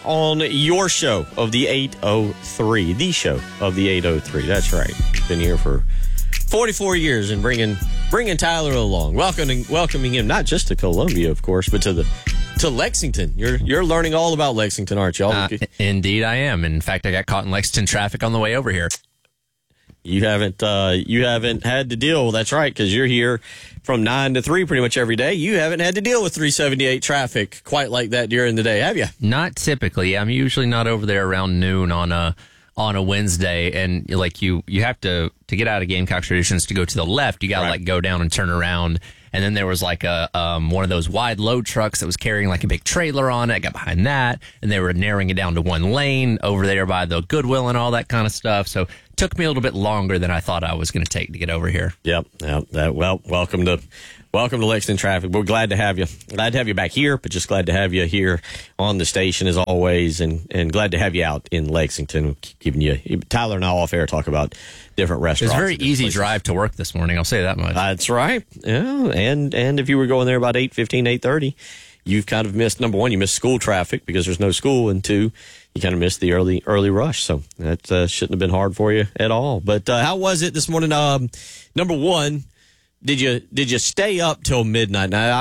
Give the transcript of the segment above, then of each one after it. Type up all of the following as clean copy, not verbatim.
on your show of the 803. The show of the 803. That's right. Been here for 44 years and bringing Tyler along. Welcoming him not just to Columbia, of course, but to Lexington. You're learning all about Lexington, aren't you? Indeed, I am. In fact, I got caught in Lexington traffic on the way over here. You haven't had to deal. That's right, because you're here from 9 to 3 pretty much every day. You haven't had to deal with 378 traffic quite like that during the day, have you? Not typically. I'm usually not over there around noon on a Wednesday, and like you have to get out of Gamecock Traditions to go to the left. You got to go down and turn around. And then there was like one of those wide load trucks that was carrying like a big trailer on it. I got behind that, and they were narrowing it down to one lane over there by the Goodwill and all that kind of stuff. So it took me a little bit longer than I thought I was going to take to get over here. Yep. Welcome to Lexington traffic. We're glad to have you. Glad to have you back here, but just glad to have you here on the station as always, and glad to have you out in Lexington. Keeping you, Tyler and I off air talk about different restaurants. It was a very easy drive to work this morning. I'll say that much. That's right. Yeah, and if you were going there about 8:15, 8:30, you've kind of missed, number one, you missed school traffic because there's no school, and two, you kind of missed the early rush. So that shouldn't have been hard for you at all. But how was it this morning? Number one, did you stay up till midnight? Now,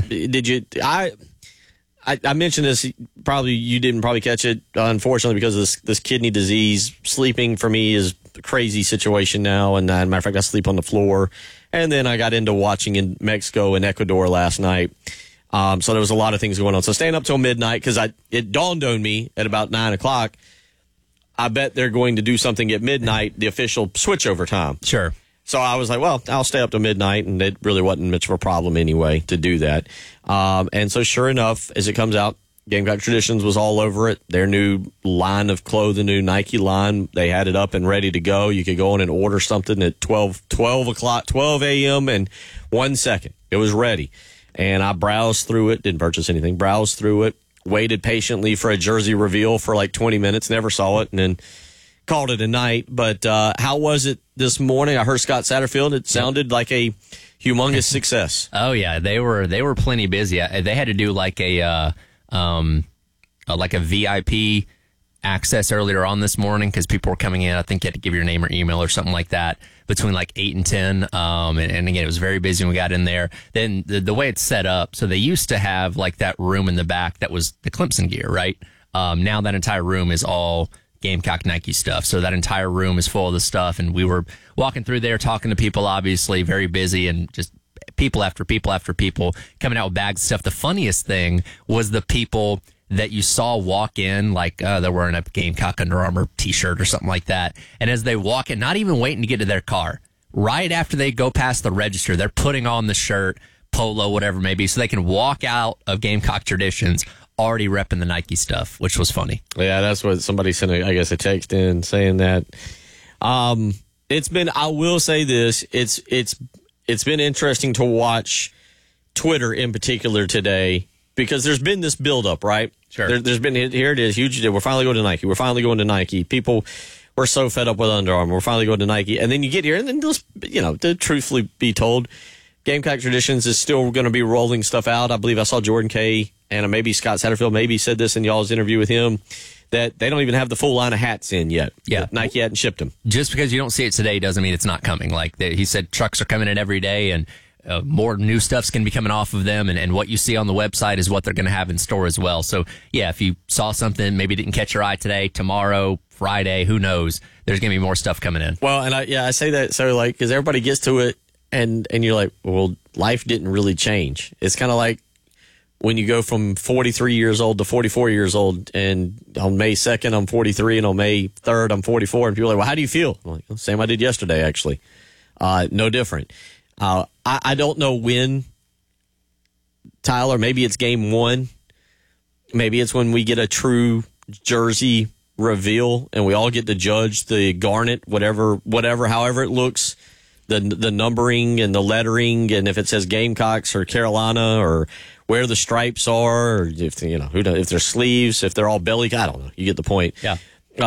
I mentioned this. Probably you didn't catch it, unfortunately, because of this kidney disease. Sleeping for me is a crazy situation now, and as a matter of fact, I sleep on the floor. And then I got into watching in Mexico and Ecuador last night. So there was a lot of things going on. So staying up till midnight, because it dawned on me at about 9 o'clock. I bet they're going to do something at midnight, the official switchover time. Sure. So I was like, well, I'll stay up till midnight, and it really wasn't much of a problem anyway to do that. And so sure enough, as it comes out, Gamecock Traditions was all over it. Their new line of clothing, new Nike line, they had it up and ready to go. You could go in and order something at 12 a.m. and 1 second. It was ready. And I browsed through it, didn't purchase anything, browsed through it, waited patiently for a jersey reveal for like 20 minutes, never saw it, and then called it a night. But how was it this morning? I heard Scott Satterfield. It sounded like a humongous success. Oh yeah, they were plenty busy. They had to do like a VIP access earlier on this morning because people were coming in. I think you had to give your name or email or something like that between like 8 and 10. And again, it was very busy when we got in there. Then the way it's set up, so they used to have like that room in the back that was the Clemson gear, right? Now that entire room is all Gamecock Nike stuff. So that entire room is full of the stuff. And we were walking through there, talking to people, obviously very busy, and just people after people after people coming out with bags of stuff. The funniest thing was the people that you saw walk in, like they're wearing a Gamecock Under Armour t-shirt or something like that. And as they walk in, not even waiting to get to their car, right after they go past the register, they're putting on the shirt, polo, whatever it may be, so they can walk out of Gamecock Traditions already repping the Nike stuff, which was funny. Yeah, that's what somebody sent, a text in saying that. It's been, I will say this, it's been interesting to watch Twitter in particular today, because there's been this buildup, right? Sure. There's been, here it is, huge. We're finally going to Nike. We're finally going to Nike. People were so fed up with Under Armour. We're finally going to Nike. And then you get here, and then just, to truthfully be told, Gamecock Traditions is still going to be rolling stuff out. I believe I saw Jordan Kay and maybe Scott Satterfield maybe said this in y'all's interview with him, that they don't even have the full line of hats in yet. Yeah. Nike hadn't shipped them. Just because you don't see it today doesn't mean it's not coming. Like he said, trucks are coming in every day, and more new stuff's going to be coming off of them, and what you see on the website is what they're going to have in store as well. So, yeah, if you saw something, maybe didn't catch your eye today, tomorrow, Friday, who knows, there's going to be more stuff coming in. Well, and I say that so, because everybody gets to it, and you're like, well, life didn't really change. It's kind of like when you go from 43 years old to 44 years old, and on May 2nd, I'm 43, and on May 3rd, I'm 44, and people are like, well, how do you feel? I'm like, same I did yesterday, actually. No different. I don't know when, Tyler. Maybe it's game one. Maybe it's when we get a true jersey reveal and we all get to judge the garnet, whatever, however it looks, the numbering and the lettering, and if it says Gamecocks or Carolina or where the stripes are, or if who knows, if they're sleeves, if they're all belly. I don't know. You get the point. Yeah.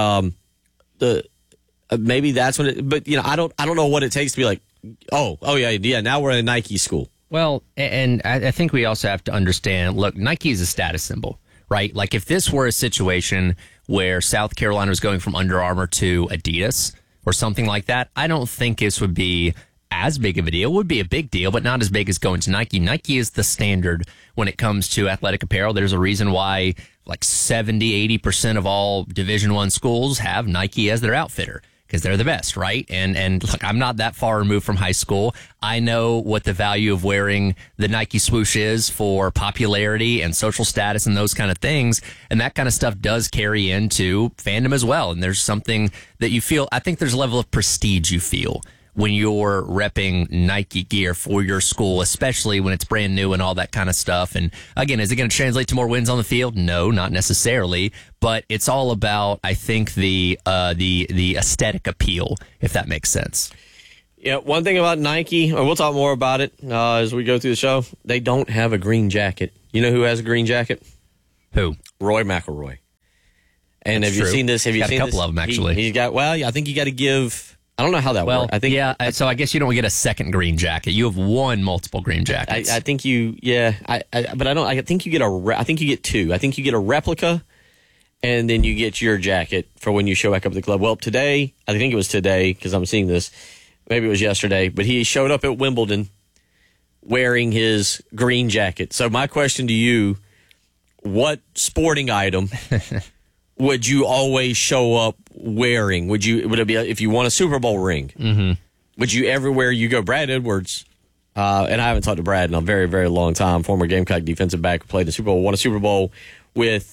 Maybe that's when it. But I don't know what it takes to be like, oh yeah. Now we're in a Nike school. Well, and I think we also have to understand, look, Nike is a status symbol, right? Like if this were a situation where South Carolina was going from Under Armour to Adidas or something like that, I don't think this would be as big of a deal. It would be a big deal, but not as big as going to Nike. Nike is the standard when it comes to athletic apparel. There's a reason why like 70-80% of all Division I schools have Nike as their outfitter, because they're the best, right? And look, I'm not that far removed from high school. I know what the value of wearing the Nike swoosh is for popularity and social status and those kind of things. And that kind of stuff does carry into fandom as well. And there's something that you feel, I think there's a level of prestige you feel when you're repping Nike gear for your school, especially when it's brand new and all that kind of stuff. And again, is it going to translate to more wins on the field? No, not necessarily. But it's all about, I think, the aesthetic appeal, if that makes sense. Yeah, one thing about Nike, we'll talk more about it as we go through the show. They don't have a green jacket. You know who has a green jacket? Who? Roy McIlroy. And That's have true. you seen this? Have you got seen a couple of them, actually. He's got. Well, I think you got to give. I don't know how that works. I think. Yeah. So I guess you don't get a second green jacket. You have won multiple green jackets. I think you. Yeah. But I don't. I think you get I think you get two. I think you get a replica, and then you get your jacket for when you show back up at the club. Well, today, I think it was today because I'm seeing this. Maybe it was yesterday, but he showed up at Wimbledon wearing his green jacket. So my question to you, what sporting item would you always show up wearing? Would it be if you won a Super Bowl ring? Mm-hmm. Would you everywhere you go? Brad Edwards, and I haven't talked to Brad in a very, very long time, former Gamecock defensive back who played in the Super Bowl, won a Super Bowl with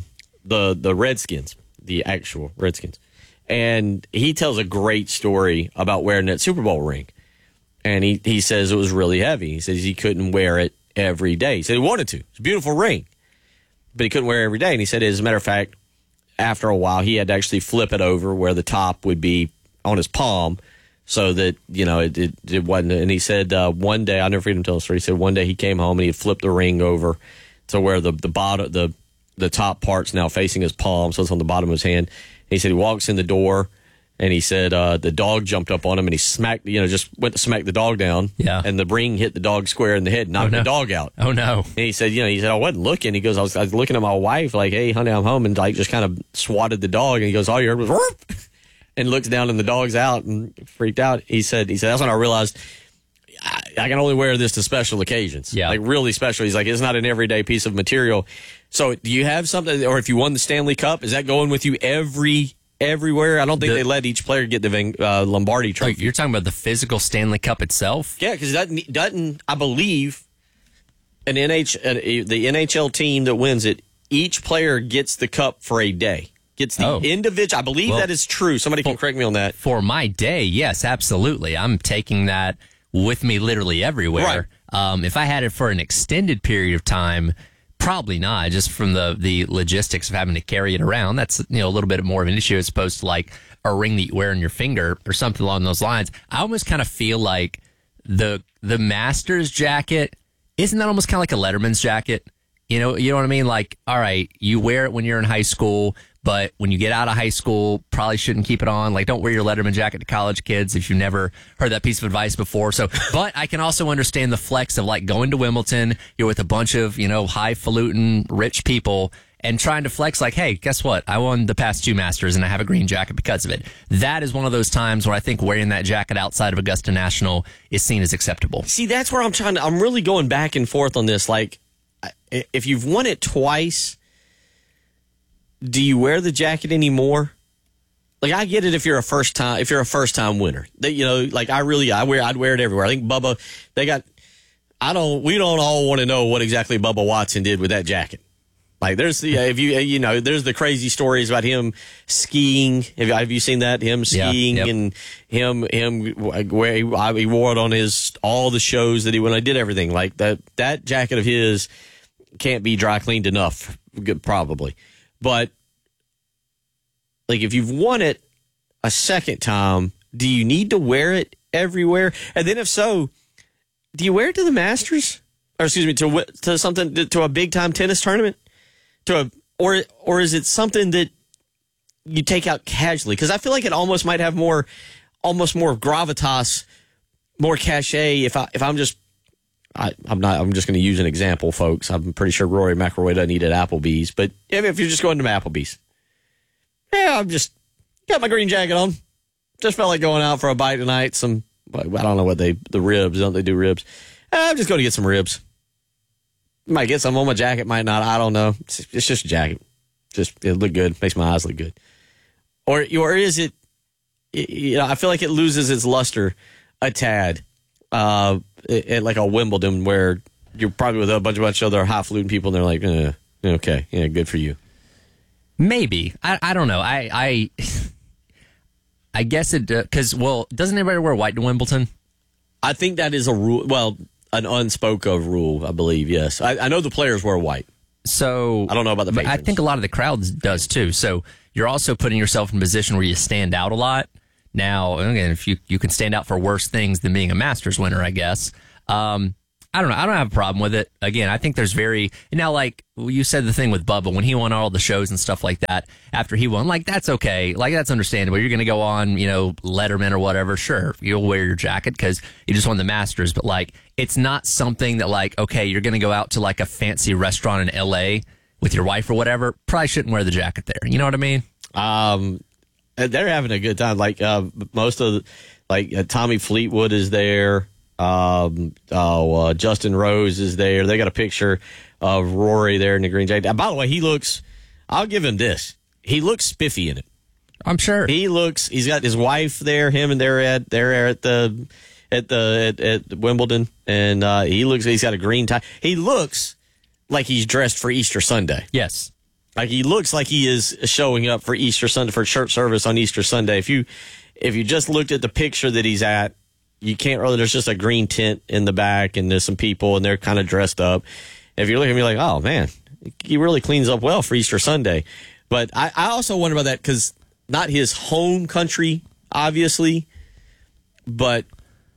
the Redskins, the actual Redskins. And he tells a great story about wearing that Super Bowl ring. And he says it was really heavy. He says he couldn't wear it every day. He said he wanted to. It's a beautiful ring. But he couldn't wear it every day. And he said, as a matter of fact, after a while, he had to actually flip it over where the top would be on his palm so that, it wasn't. And he said one day, I'll never forget him telling the story. He said one day he came home and he had flipped the ring over to where the bottom, the top part's now facing his palm. So it's on the bottom of his hand. He said he walks in the door, and he said the dog jumped up on him, and he smacked, just went to smack the dog down. Yeah. And the ring hit the dog square in the head, knocked the dog out. Oh, no. And he said, I wasn't looking. He goes, I was looking at my wife like, hey, honey, I'm home, and like just kind of swatted the dog. And he goes, all you heard was, whoop, and looks down, and the dog's out and freaked out. He said, that's when I realized I can only wear this to special occasions. Yeah. Like really special. He's like, it's not an everyday piece of material. So do you have something, or if you won the Stanley Cup, is that going with you everywhere? I don't think they let each player get the Lombardi trophy. You're talking about the physical Stanley Cup itself? Yeah, because doesn't I believe the NHL team that wins it, each player gets the cup for a day. Gets the individual. I believe that is true. Somebody can correct me on that. For my day, yes, absolutely. I'm taking that with me literally everywhere. Right. If I had it for an extended period of time, probably not, just from the logistics of having to carry it around. That's a little bit more of an issue as opposed to like a ring that you wear on your finger or something along those lines. I almost kind of feel like the Masters jacket, isn't that almost kind of like a Letterman's jacket? You know what I mean? Like, all right, you wear it when you're in high school, but when you get out of high school, probably shouldn't keep it on. Like, don't wear your Letterman jacket to college, kids, if you've never heard that piece of advice before. So, but I can also understand the flex of like going to Wimbledon, you're with a bunch of, highfalutin rich people and trying to flex like, hey, guess what? I won the past 2 Masters and I have a green jacket because of it. That is one of those times where I think wearing that jacket outside of Augusta National is seen as acceptable. See, that's where I'm really going back and forth on this. Like, if you've won it twice, do you wear the jacket anymore? Like, I get it if you're a first time winner. I'd wear it everywhere. I think Bubba, we don't all want to know what exactly Bubba Watson did with that jacket. Like, there's there's the crazy stories about him skiing. Have you seen that? Him skiing and him where he wore it on all the shows that he went. I did everything like that jacket of his can't be dry cleaned enough, probably. But like, if you've won it a second time, do you need to wear it everywhere? And then if so, do you wear it to the Masters? Or excuse me, to something, to a big time tennis tournament? Or is it something that you take out casually? Because I feel like it almost might have more gravitas, more cachet if I'm just I'm just going to use an example, folks. I'm pretty sure Rory McIlroy doesn't eat at Applebee's, but if you're just going to Applebee's, I'm just got my green jacket on. Just felt like going out for a bite tonight. I don't know what the ribs, don't they do ribs? I'm just going to get some ribs. Might get some on my jacket, might not. I don't know. It's just a jacket. It look good. Makes my eyes look good. Or is it, I feel like it loses its luster a tad at like a Wimbledon where you're probably with a bunch of other highfalutin people and they're like, okay, yeah, good for you. Maybe. I don't know. I guess it, because, doesn't everybody wear white to Wimbledon? I think that is a rule. Well, an unspoken of rule, I believe, yes. I know the players wear white. So I don't know about the patrons. I think a lot of the crowd does too. So you're also putting yourself in a position where you stand out a lot. Now, again, if you can stand out for worse things than being a Masters winner, I guess. I don't know. I don't have a problem with it. Again, I think there's now, like you said, the thing with Bubba, when he won all the shows and stuff like that, after he won, like, that's okay. Like, that's understandable. You're going to go on, Letterman or whatever. Sure, you'll wear your jacket because you just won the Masters. But, like, it's not something that, like, okay, you're going to go out to, like, a fancy restaurant in L.A. with your wife or whatever. Probably shouldn't wear the jacket there. You know what I mean? They're having a good time. Like, most of Tommy Fleetwood is there. Justin Rose is there. They got a picture of Rory there in the green jacket. By the way, I'll give him this. He looks spiffy in it. I'm sure. He's got his wife there, him, and they're at Wimbledon, and he's got a green tie. He looks like he's dressed for Easter Sunday. Yes. Like he looks like he is showing up for Easter Sunday, for church service on Easter Sunday. If you just looked at the picture that he's at, you can't really, there's just a green tent in the back and there's some people and they're kind of dressed up. If you're looking at me like, oh man, he really cleans up well for Easter Sunday. But I also wonder about that because not his home country, obviously, but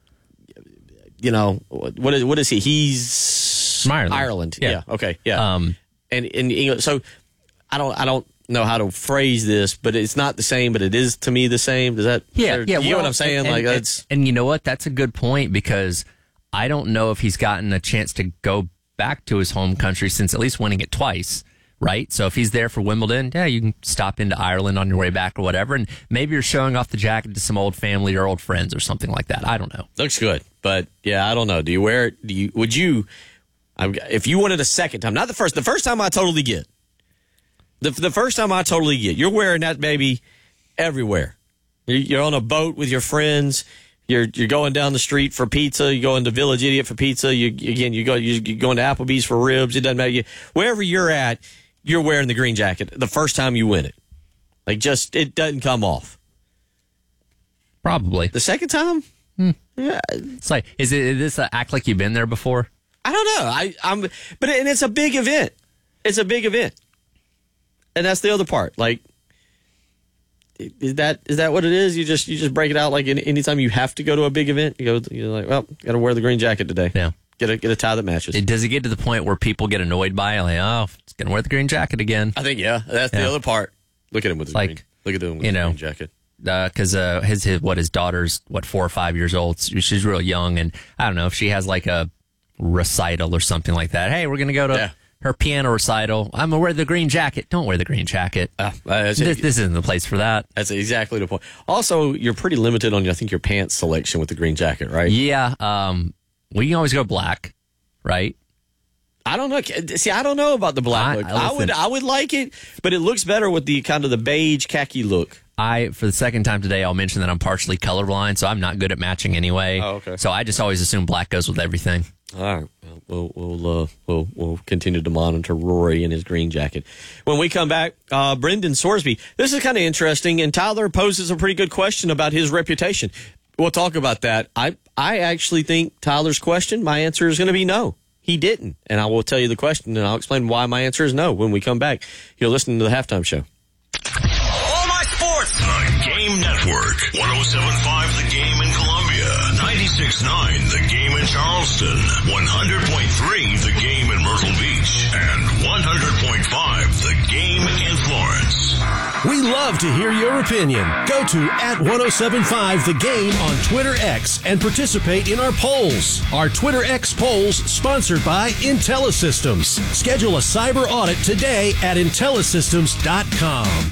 what is he? He's from Ireland. Ireland. Yeah. Okay. Yeah. And England. So I don't know how to phrase this, but it's not the same, but it is to me the same. Does that? Yeah. You know what I'm saying? And you know what? That's a good point because I don't know if he's gotten a chance to go back to his home country since at least winning it twice. Right? So if he's there for Wimbledon, yeah, you can stop into Ireland on your way back or whatever. And maybe you're showing off the jacket to some old family or old friends or something like that. I don't know. Looks good. But yeah, I don't know. Do you wear it? If you wanted a second time, not the first time I totally get. The first time I totally get. You're wearing that baby everywhere. You're on a boat with your friends. You're going down the street for pizza. You go into Village Idiot for pizza. You're going to Applebee's for ribs. It doesn't matter. Wherever you're at, you're wearing the green jacket the first time you win it. Like, just, it doesn't come off. Probably. The second time? Yeah. It's like, is this act like you've been there before? I don't know. But it's a big event. It's a big event. And that's the other part. Like, is that what it is? You just break it out like anytime you have to go to a big event, you're like, well, got to wear the green jacket today. Yeah. Get a tie that matches. Does it get to the point where people get annoyed by it? Like, oh, it's going to wear the green jacket again. I think, yeah. That's the other part. Look at him with the green. Look at him with the green jacket. Because his daughter's 4 or 5 years old. She's real young, and I don't know if she has like a recital or something like that. Hey, we're going to go to her piano recital. I'm going to wear the green jacket. Don't wear the green jacket. This isn't the place for that. That's exactly the point. Also, you're pretty limited on, I think, your pants selection with the green jacket, right? Yeah. Well, you can always go black, right? I don't know. See, I don't know about the black look. I would like it, but it looks better with the kind of the beige khaki look. For the second time today, I'll mention that I'm partially colorblind, so I'm not good at matching anyway. Oh, okay. So I just always assume black goes with everything. All right. We'll continue to monitor Rory and his green jacket. When we come back, Brendan Sorsby. This is kind of interesting, and Tyler poses a pretty good question about his reputation. We'll talk about that. I actually think Tyler's question, my answer is going to be no. He didn't. And I will tell you the question, and I'll explain why my answer is no when we come back. You're listening to the Halftime Show. All My Sports. The Game Network. 107.5 The Game in Columbia. 96.9 The Game in Charleston. 100.3 The Game in Myrtle Beach. And 100.5 The Game in Florence. We love to hear your opinion. Go to @1075 The Game on Twitter X and participate in our polls. Our Twitter X polls sponsored by IntelliSystems. Schedule a cyber audit today at IntelliSystems.com.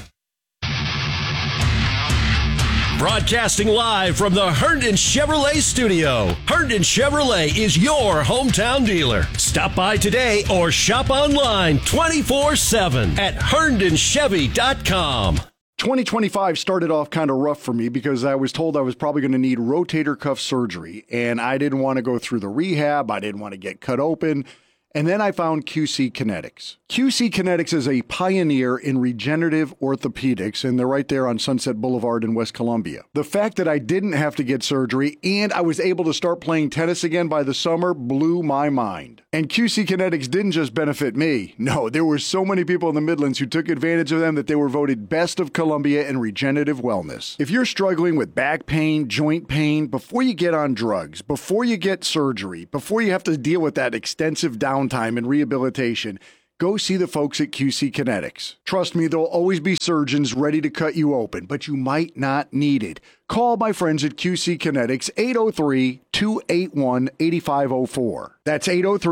Broadcasting live from the Herndon Chevrolet studio. Herndon Chevrolet is your hometown dealer. Stop by today or shop online 24/7 at HerndonChevy.com. 2025 started off kind of rough for me because I was told I was probably going to need rotator cuff surgery, and I didn't want to go through the rehab. I didn't want to get cut open. And then I found QC Kinetics. QC Kinetics is a pioneer in regenerative orthopedics, and they're right there on Sunset Boulevard in West Columbia. The fact that I didn't have to get surgery and I was able to start playing tennis again by the summer blew my mind. And QC Kinetics didn't just benefit me. No, there were so many people in the Midlands who took advantage of them that they were voted Best of Columbia in regenerative wellness. If you're struggling with back pain, joint pain, before you get on drugs, before you get surgery, before you have to deal with that extensive downtime and rehabilitation, go see the folks at QC Kinetics. Trust me, there'll always be surgeons ready to cut you open, but you might not need it. Call my friends at QC Kinetics, 803-281-8504. That's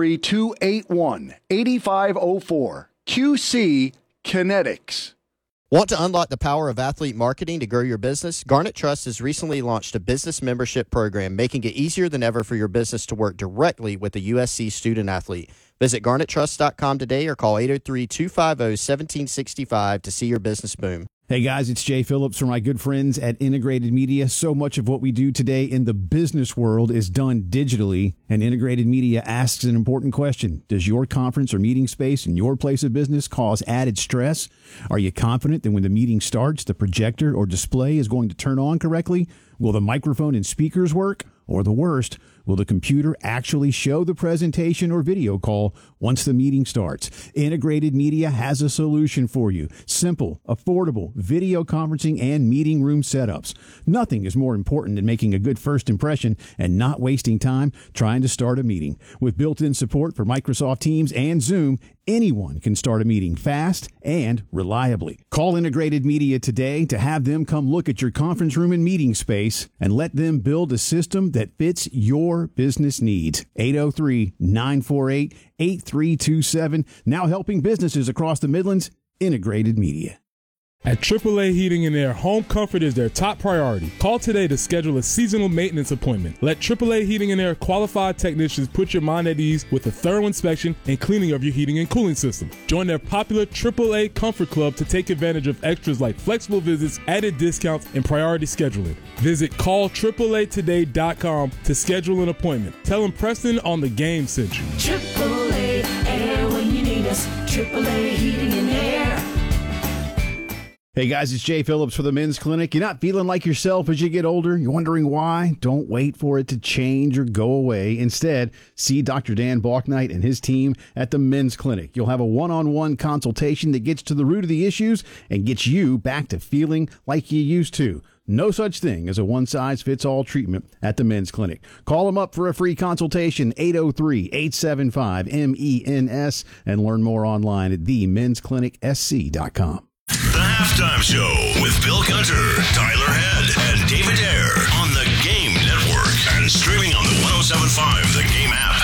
803-281-8504. QC Kinetics. Want to unlock the power of athlete marketing to grow your business? Garnet Trust has recently launched a business membership program, making it easier than ever for your business to work directly with a USC student athlete. Visit garnettrust.com today or call 803-250-1765 to see your business boom. Hey guys, it's Jay Phillips from my good friends at Integrated Media. So much of what we do today in the business world is done digitally, and Integrated Media asks an important question. Does your conference or meeting space in your place of business cause added stress? Are you confident that when the meeting starts, the projector or display is going to turn on correctly? Will the microphone and speakers work? Or the worst, will the computer actually show the presentation or video call once the meeting starts? Integrated Media has a solution for you. Simple, affordable video conferencing and meeting room setups. Nothing is more important than making a good first impression and not wasting time trying to start a meeting. With built-in support for Microsoft Teams and Zoom, anyone can start a meeting fast and reliably. Call Integrated Media today to have them come look at your conference room and meeting space and let them build a system that fits your business needs. 803-948-8327. Now helping businesses across the Midlands. Integrated Media. At AAA Heating and Air, home comfort is their top priority. Call today to schedule a seasonal maintenance appointment. Let AAA Heating and Air qualified technicians put your mind at ease with a thorough inspection and cleaning of your heating and cooling system. Join their popular AAA Comfort Club to take advantage of extras like flexible visits, added discounts, and priority scheduling. Visit callAAAtoday.com to schedule an appointment. Tell them Preston on the Game sent you. AAA Air when you need us. AAA Heating and Air. Hey guys, it's Jay Phillips for the Men's Clinic. You're not feeling like yourself as you get older? You're wondering why? Don't wait for it to change or go away. Instead, see Dr. Dan Balknight and his team at the Men's Clinic. You'll have a one-on-one consultation that gets to the root of the issues and gets you back to feeling like you used to. No such thing as a one-size-fits-all treatment at the Men's Clinic. Call them up for a free consultation, 803-875-MENS, and learn more online at themensclinicsc.com. The Halftime Show with Bill Gunter, Tyler Head, and David Ayer on the Game Network and streaming on the 107.5 The Game app.